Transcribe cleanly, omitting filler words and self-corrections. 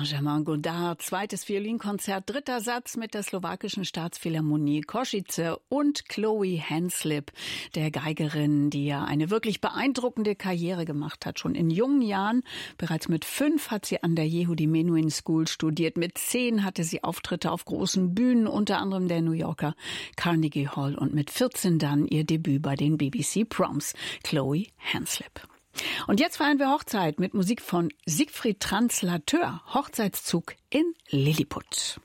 Benjamin Godard, zweites Violinkonzert, dritter Satz mit der slowakischen Staatsphilharmonie Košice und Chloe Hanslip, der Geigerin, die ja eine wirklich beeindruckende Karriere gemacht hat. Schon in jungen Jahren, bereits mit 5 hat sie an der Yehudi Menuhin School studiert. Mit 10 hatte sie Auftritte auf großen Bühnen, unter anderem der New Yorker Carnegie Hall, und mit 14 dann ihr Debüt bei den BBC Proms. Chloe Hanslip. Und jetzt feiern wir Hochzeit mit Musik von Siegfried Translateur, Hochzeitszug in Lilliput.